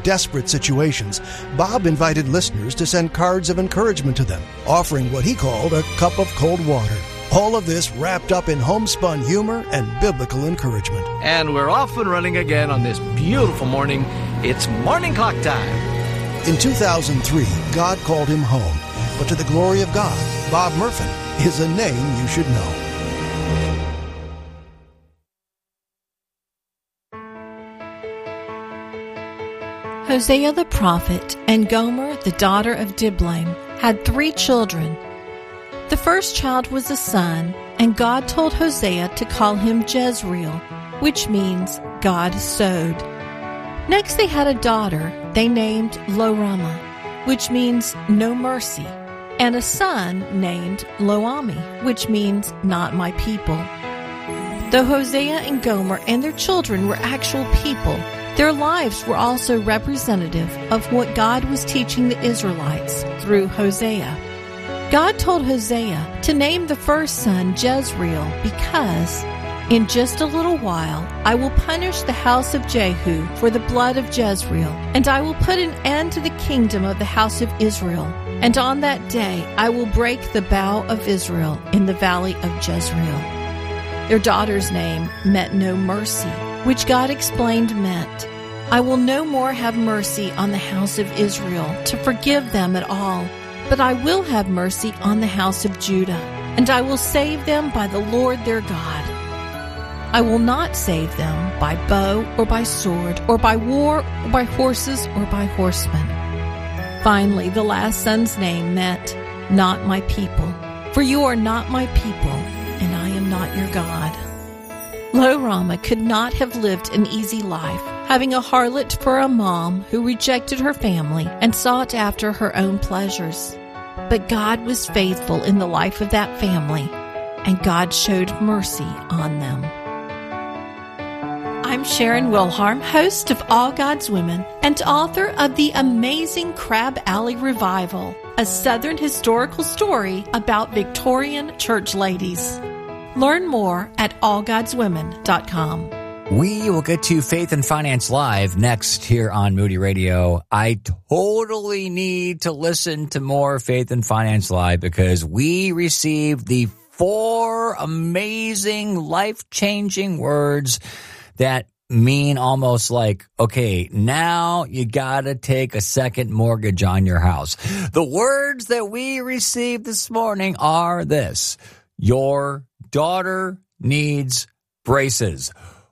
desperate situations, Bob invited listeners to send cards of encouragement to them, offering what he called a cup of cold water. All of this wrapped up in homespun humor and biblical encouragement. And we're off and running again on this beautiful morning. It's morning clock time. In 2003, God called him home. But to the glory of God, Bob Murphin is a name you should know. Hosea the prophet and Gomer, the daughter of Diblaim, had 3 children. The first child was a son, and God told Hosea to call him Jezreel, which means God sowed. Next they had a daughter they named Lo-Ruhamah, which means no mercy, and a son named Lo-Ammi, which means not my people. Though Hosea and Gomer and their children were actual people, their lives were also representative of what God was teaching the Israelites through Hosea. God told Hosea to name the first son Jezreel because, in just a little while, I will punish the house of Jehu for the blood of Jezreel, and I will put an end to the kingdom of the house of Israel. And on that day I will break the bow of Israel in the valley of Jezreel. Their daughter's name meant no mercy, which God explained meant, I will no more have mercy on the house of Israel to forgive them at all, but I will have mercy on the house of Judah, and I will save them by the Lord their God. I will not save them by bow or by sword or by war or by horses or by horsemen. Finally, the last son's name meant, not my people, for you are not my people, and I am not your God. Lo-Ruhamah could not have lived an easy life, having a harlot for a mom who rejected her family and sought after her own pleasures. But God was faithful in the life of that family, and God showed mercy on them. I'm Sharon Wilharm, host of All God's Women and author of the amazing Crab Alley Revival, a Southern historical story about Victorian church ladies. Learn more at allgodswomen.com. We will get to Faith and Finance Live next here on Moody Radio. I totally need to listen to more Faith and Finance Live because we received the 4 amazing, life-changing words that mean almost like, okay, now you gotta take a second mortgage on your house. The words that we received this morning are this: your daughter needs braces.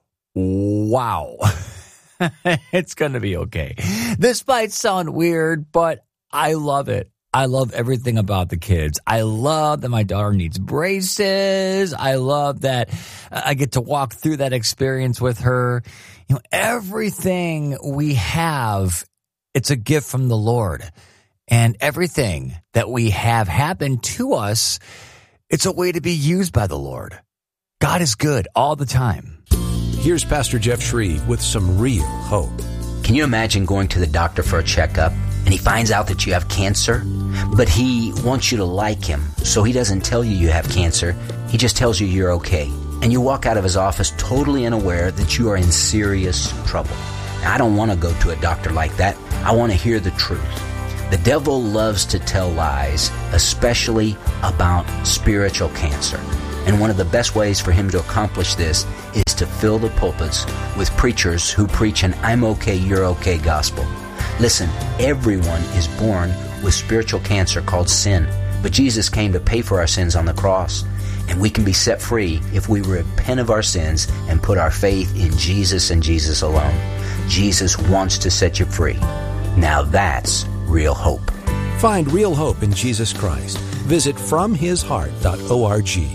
Wow. It's going to be okay. This might sound weird, but I love it. I love everything about the kids. I love that my daughter needs braces. I love that I get to walk through that experience with her. You know, everything we have, it's a gift from the Lord. And everything that we have happen to us, it's a way to be used by the Lord. God is good all the time. Here's Pastor Jeff Shreve with some real hope. Can you imagine going to the doctor for a checkup and he finds out that you have cancer, but he wants you to like him, so he doesn't tell you you have cancer. He just tells you you're okay. And you walk out of his office totally unaware that you are in serious trouble. Now, I don't want to go to a doctor like that. I want to hear the truth. The devil loves to tell lies, especially about spiritual cancer. And one of the best ways for him to accomplish this is to fill the pulpits with preachers who preach an I'm okay, you're okay gospel. Listen, everyone is born with spiritual cancer called sin. But Jesus came to pay for our sins on the cross. And we can be set free if we repent of our sins and put our faith in Jesus and Jesus alone. Jesus wants to set you free. Now that's real hope. Find real hope in Jesus Christ. Visit FromHisHeart.org.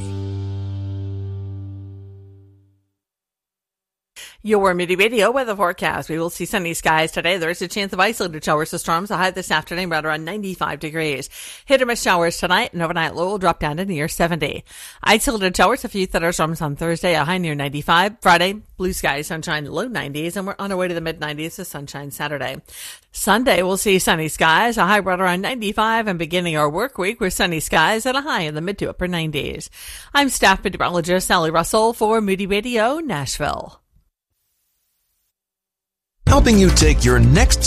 Your Moody Radio weather forecast. We will see sunny skies today. There is a chance of isolated showers or storms. A high this afternoon right around 95 degrees. Hit or miss showers tonight, and overnight low will drop down to near 70. Isolated showers, a few thunderstorms on Thursday, a high near 95. Friday, blue skies, sunshine, low 90s, and we're on our way to the mid-90s to sunshine Saturday. Sunday, we'll see sunny skies, a high right around 95, and beginning our work week with sunny skies at a high in the mid to upper 90s. I'm staff meteorologist Sally Russell for Moody Radio, Nashville. Helping you take your next